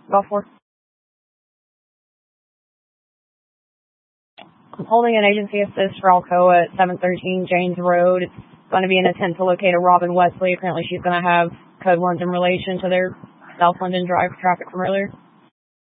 Golf 4. I'm holding an agency assist for Alcoa at 713 James Road. It's going to be an attempt to locate a Robin Wesley. Apparently she's going to have code ones in relation to their South London Drive traffic from earlier.